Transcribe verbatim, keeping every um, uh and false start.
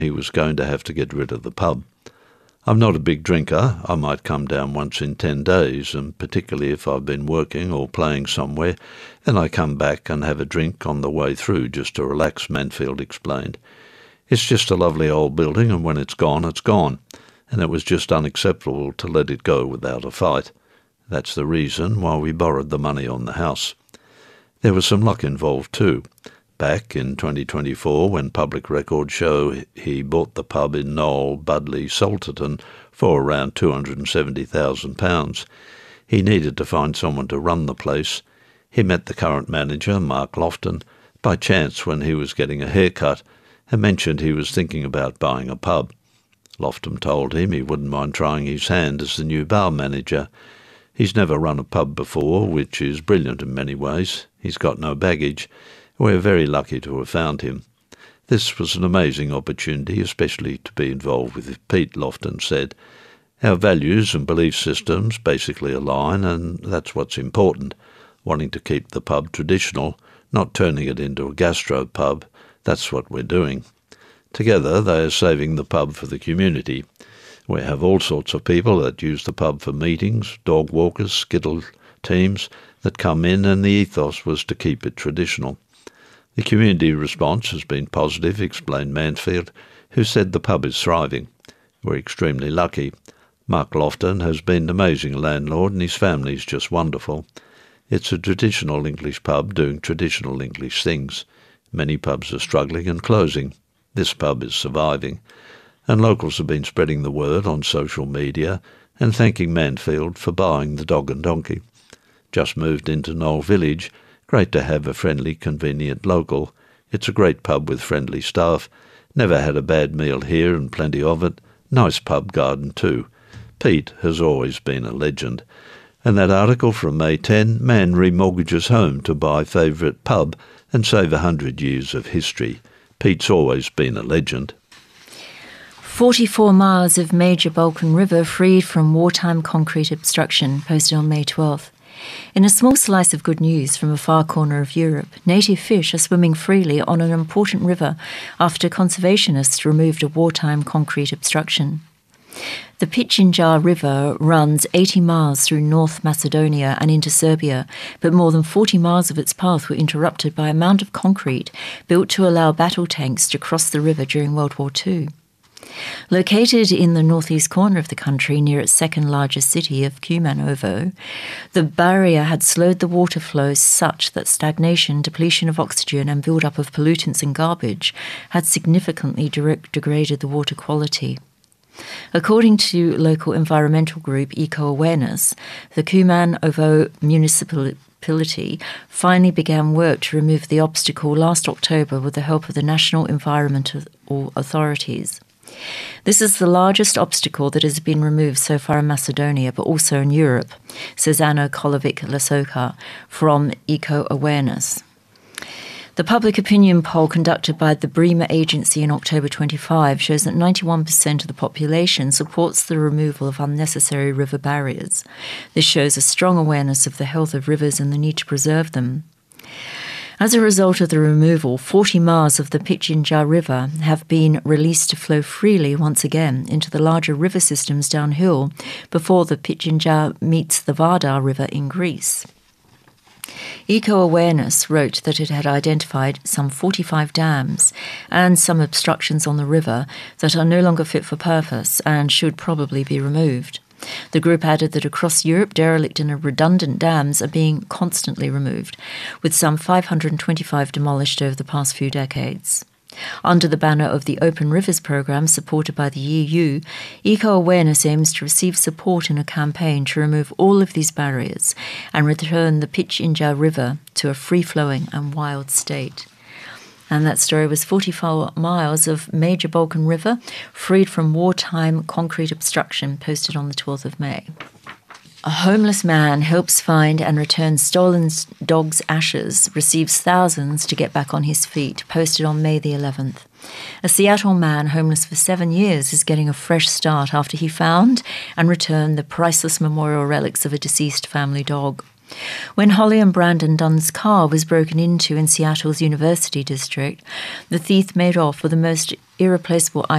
he was going to have to get rid of the pub. I'm not a big drinker. I might come down once in ten days, and particularly if I've been working or playing somewhere, then I come back and have a drink on the way through just to relax, Manfield explained. It's just a lovely old building, and when it's gone, it's gone, and it was just unacceptable to let it go without a fight. That's the reason why we borrowed the money on the house. There was some luck involved too. Back in twenty twenty-four, when public records show he bought the pub in Knoll, Budley, Salterton for around two hundred seventy thousand pounds, he needed to find someone to run the place. He met the current manager, Mark Lofton, by chance when he was getting a haircut, and mentioned he was thinking about buying a pub. Lofton told him he wouldn't mind trying his hand as the new bar manager. He's never run a pub before, which is brilliant in many ways. He's got no baggage. We're very lucky to have found him. This was an amazing opportunity, especially to be involved with Pete, Lofton said. Our values and belief systems basically align, and that's what's important, wanting to keep the pub traditional, not turning it into a gastro pub. That's what we're doing. Together they are saving the pub for the community. We have all sorts of people that use the pub for meetings, dog walkers, skittle teams that come in, and the ethos was to keep it traditional. The community response has been positive, explained Manfield, who said the pub is thriving. We're extremely lucky. Mark Lofton has been an amazing landlord, and his family is just wonderful. It's a traditional English pub doing traditional English things. Many pubs are struggling and closing. This pub is surviving. And locals have been spreading the word on social media and thanking Manfield for buying the Dog and Donkey. Just moved into Knoll Village. Great to have a friendly, convenient local. It's a great pub with friendly staff. Never had a bad meal here and plenty of it. Nice pub garden too. Pete has always been a legend. And that article from May tenth, man remortgages home to buy favourite pub and save a hundred years of history. Pete's always been a legend. forty-four miles of major Balkan River freed from wartime concrete obstruction, posted on May twelfth. In a small slice of good news from a far corner of Europe, native fish are swimming freely on an important river after conservationists removed a wartime concrete obstruction. The Pichinjar River runs eighty miles through North Macedonia and into Serbia, but more than forty miles of its path were interrupted by a mound of concrete built to allow battle tanks to cross the river during World War Two. Located in the northeast corner of the country near its second largest city of Kumanovo, the barrier had slowed the water flow such that stagnation, depletion of oxygen and build-up of pollutants and garbage had significantly de- degraded the water quality. According to local environmental group Eco Awareness, the Kumanovo municipality finally began work to remove the obstacle last October with the help of the National Environmental Authorities. This is the largest obstacle that has been removed so far in Macedonia, but also in Europe, says Ano Kolovic-Lasoka from Eco Awareness. The public opinion poll conducted by the Bremer Agency in October twenty-five shows that ninety-one percent of the population supports the removal of unnecessary river barriers. This shows a strong awareness of the health of rivers and the need to preserve them. As a result of the removal, forty miles of the Pichinjar River have been released to flow freely once again into the larger river systems downhill before the Pichinjar meets the Vardar River in Greece. Eco Awareness wrote that it had identified some forty-five dams and some obstructions on the river that are no longer fit for purpose and should probably be removed. The group added that across Europe, derelict and redundant dams are being constantly removed, with some five hundred twenty-five demolished over the past few decades. Under the banner of the Open Rivers programme supported by the E U, Eco Awareness aims to receive support in a campaign to remove all of these barriers and return the Pichinjar River to a free-flowing and wild state. And that story was forty-four miles of major Balkan River freed from wartime concrete obstruction, posted on the twelfth of May. A homeless man helps find and return stolen dog's ashes, receives thousands to get back on his feet, posted on May the eleventh. A Seattle man homeless for seven years is getting a fresh start after he found and returned the priceless memorial relics of a deceased family dog. When Holly and Brandon Dunn's car was broken into in Seattle's University District, the thief made off with the most irreplaceable